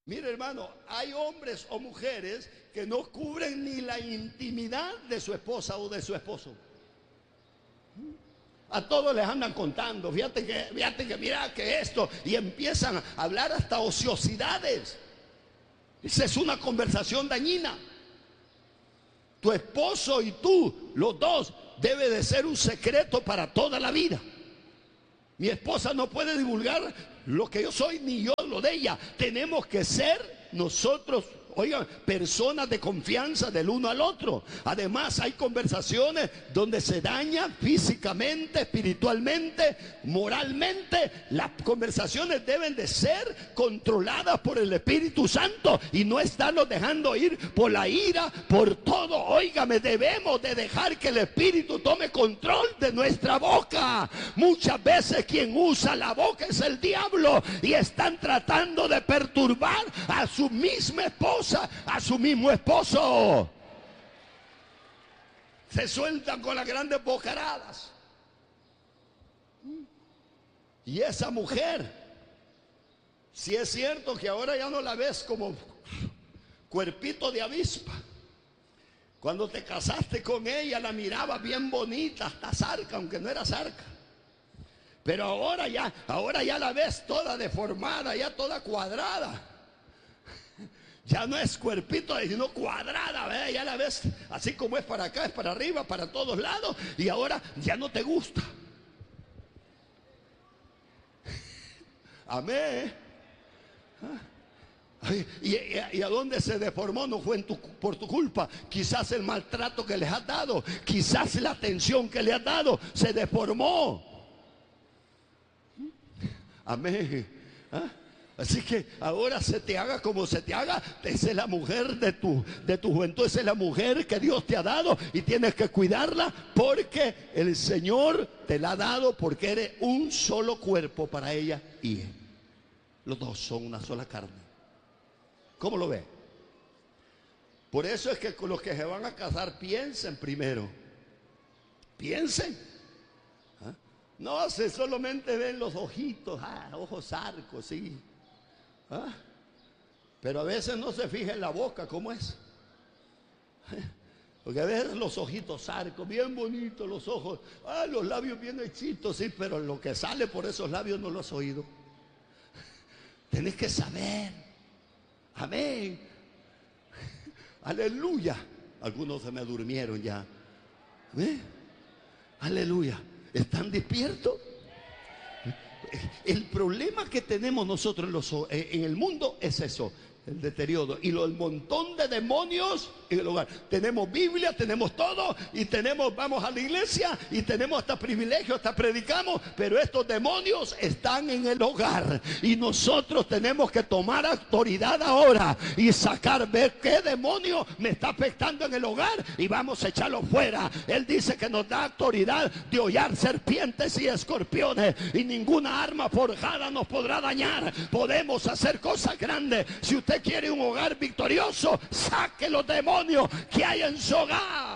Mire, hermano, hay hombres o mujeres que no cubren ni la intimidad de su esposa o de su esposo. A todos les andan contando, fíjate que mira que esto, y empiezan a hablar hasta ociosidades. Esa es una conversación dañina. Tu esposo y tú, los dos, debe de ser un secreto para toda la vida. Mi esposa no puede divulgar lo que yo soy, ni yo lo de ella. Tenemos que ser nosotros, oigan, personas de confianza del uno al otro. Además, hay conversaciones donde se daña físicamente, espiritualmente, moralmente. Las conversaciones deben de ser controladas por el Espíritu Santo y no estarnos dejando ir por la ira, por todo. Óigame, debemos de dejar que el Espíritu tome control de nuestra boca. Muchas veces quien usa la boca es el diablo y están tratando de perturbar a su misma esposa, a su mismo esposo. Se sueltan con las grandes bocaradas. Y esa mujer, si es cierto que ahora ya no la ves como cuerpito de avispa. Cuando te casaste con ella la mirabas bien bonita, hasta zarca, aunque no era zarca. Pero ahora ya la ves toda deformada, ya toda cuadrada. Ya no es cuerpito, sino cuadrada, ¿verdad? Ya la ves así como es para acá, es para arriba, para todos lados. Y ahora ya no te gusta. Amén. ¿Y a dónde se deformó? No fue por tu culpa. Quizás el maltrato que les has dado, quizás la atención que le has dado, se deformó. Amén. Así que ahora se te haga como se te haga. Esa es la mujer de tu juventud. Esa es la mujer que Dios te ha dado y tienes que cuidarla porque el Señor te la ha dado, porque eres un solo cuerpo para ella y él. Los dos son una sola carne. ¿Cómo lo ve? Por eso es que con los que se van a casar piensen primero. Piensen. No se solamente ven los ojitos, ojos arcos, sí. Pero a veces no se fija en la boca, ¿cómo es? Porque a veces los ojitos arcos, bien bonitos los ojos, los labios bien hechitos, sí, pero lo que sale por esos labios no lo has oído. Tenés que saber. Amén. Aleluya. Algunos se me durmieron ya. ¿Amén? Aleluya. ¿Están despiertos? El problema que tenemos nosotros en el mundo es eso, el deterioro y el montón de demonios en el hogar. Tenemos Biblia, tenemos todo y vamos a la iglesia y tenemos hasta privilegios, hasta predicamos, pero estos demonios están en el hogar y nosotros tenemos que tomar autoridad ahora y ver qué demonio me está afectando en el hogar y vamos a echarlo fuera. Él dice que nos da autoridad de hollar serpientes y escorpiones y ninguna arma forjada nos podrá dañar. Podemos hacer cosas grandes. Si usted quiere un hogar victorioso, saque los demonios que hay en su hogar.